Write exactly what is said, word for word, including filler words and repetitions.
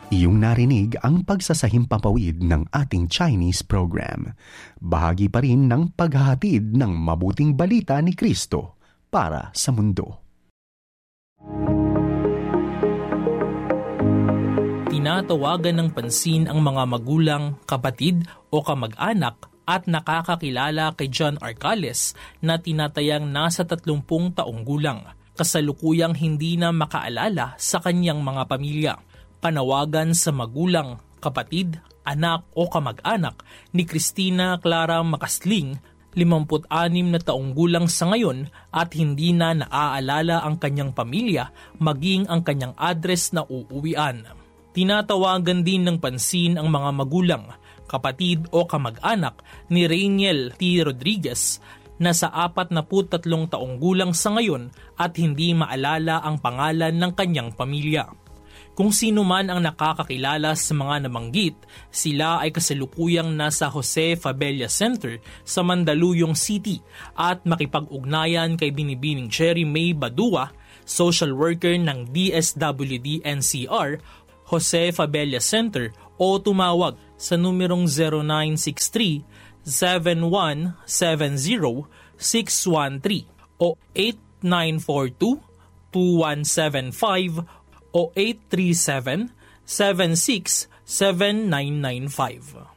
Iyong narinig ang pagsasahimpapawid ng ating Chinese program. Bahagi pa rin ng paghahatid ng mabuting balita ni Kristo para sa mundo. Tinatawagan ng pansin ang mga magulang, kapatid o kamag-anak at nakakakilala kay John Arcales na tinatayang nasa tatlumpung taong gulang, kasalukuyang hindi na makaalala sa kanyang mga pamilya. Panawagan sa magulang, kapatid, anak o kamag-anak ni Cristina Clara Macasling, limampu't anim na taong gulang sa ngayon at hindi na naaalala ang kanyang pamilya maging ang kanyang address na uuwian. Tinatawagan din ng pansin ang mga magulang, kapatid o kamag-anak ni Rainiel T. Rodriguez na sa apat na tatlong taong gulang sa ngayon at hindi maalala ang pangalan ng kanyang pamilya. Kung sino man ang nakakakilala sa mga nabanggit, sila ay kasalukuyang nasa Jose Fabella Center sa Mandaluyong City at makipag-ugnayan kay Binibining Cherry May Badua, social worker ng D S W D N C R, Jose Fabella Center o tumawag sa numerong zero nine six three, seven one seven zero, six one three o eight nine four two, two one seven five o eight three seven, seven six seven nine nine five.